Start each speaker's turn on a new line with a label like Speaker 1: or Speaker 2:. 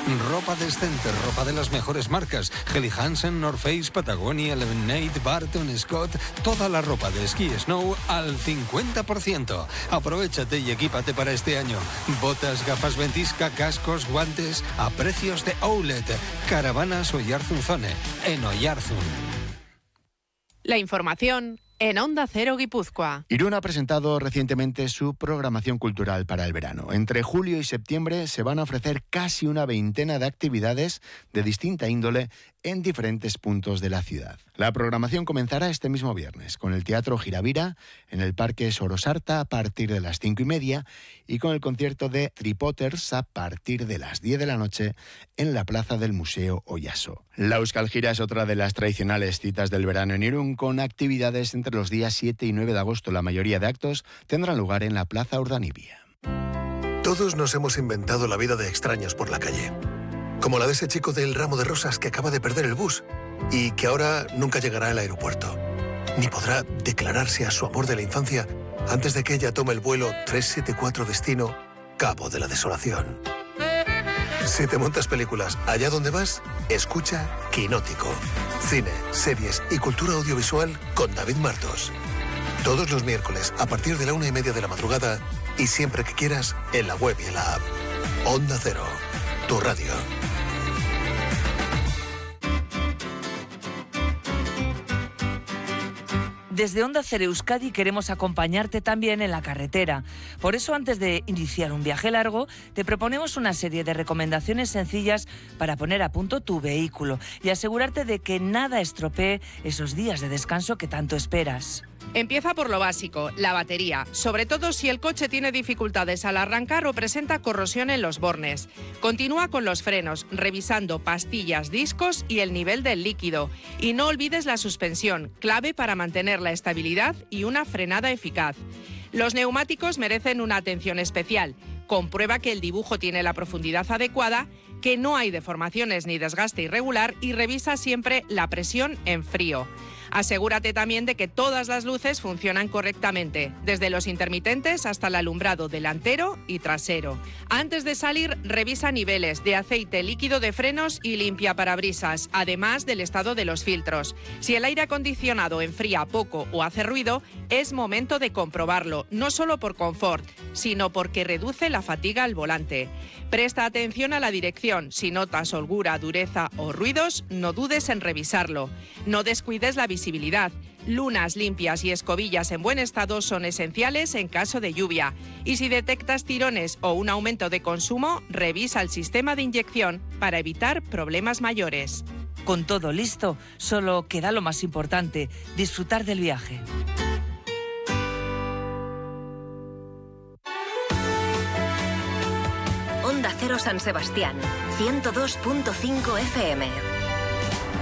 Speaker 1: Ropa decente, ropa de las mejores marcas. Helly Hansen, North Face, Patagonia, Lemonade, Barton, Scott. Toda la ropa de esquí snow al 50%. Aprovéchate y equípate para este año. Botas, gafas ventisca, cascos, guantes a precios de outlet. Caravanas Oyarzun Zone, en Oyarzun.
Speaker 2: La información en Onda Cero Guipúzcoa.
Speaker 3: Irún ha presentado recientemente su programación cultural para el verano. Entre julio y septiembre se van a ofrecer casi una veintena de actividades de distinta índole en diferentes puntos de la ciudad. La programación comenzará este mismo viernes con el Teatro Giravira en el Parque Sorosarta a partir de las 5:30 y con el concierto de Tripoters a partir de las 10 de la noche en la plaza del Museo Oyaso. La Euskal Gira es otra de las tradicionales citas del verano en Irún, con actividades entre los días 7 y 9 de agosto. La mayoría de actos tendrán lugar en la Plaza Urdanibia.
Speaker 4: Todos nos hemos inventado la vida de extraños por la calle. Como la de ese chico del ramo de rosas que acaba de perder el bus y que ahora nunca llegará al aeropuerto. Ni podrá declararse a su amor de la infancia antes de que ella tome el vuelo 374 destino Cabo de la Desolación. Si te montas películas allá donde vas, escucha Quinótico. Cine, series y cultura audiovisual con David Martos. Todos los miércoles a partir de la 1:30 de la madrugada y siempre que quieras en la web y en la app. Onda Cero, tu radio.
Speaker 5: Desde Onda Cero Euskadi queremos acompañarte también en la carretera. Por eso, antes de iniciar un viaje largo, te proponemos una serie de recomendaciones sencillas para poner a punto tu vehículo y asegurarte de que nada estropee esos días de descanso que tanto esperas.
Speaker 2: Empieza por lo básico, la batería, sobre todo si el coche tiene dificultades al arrancar o presenta corrosión en los bornes. Continúa con los frenos, revisando pastillas, discos y el nivel del líquido. Y no olvides la suspensión, clave para mantener la estabilidad y una frenada eficaz. Los neumáticos merecen una atención especial. Comprueba que el dibujo tiene la profundidad adecuada, que no hay deformaciones ni desgaste irregular y revisa siempre la presión en frío. Asegúrate también de que todas las luces funcionan correctamente, desde los intermitentes hasta el alumbrado delantero y trasero. Antes de salir, revisa niveles de aceite líquido de frenos y limpia parabrisas, además del estado de los filtros. Si el aire acondicionado enfría poco o hace ruido, es momento de comprobarlo, no solo por confort, sino porque reduce la fatiga al volante. Presta atención a la dirección. Si notas holgura, dureza o ruidos, no dudes en revisarlo. No descuides la visibilidad. Lunas limpias y escobillas en buen estado son esenciales en caso de lluvia. Y si detectas tirones o un aumento de consumo, revisa el sistema de inyección para evitar problemas mayores.
Speaker 5: Con todo listo, solo queda lo más importante, disfrutar del viaje.
Speaker 6: Onda Cero San Sebastián, 102.5 FM.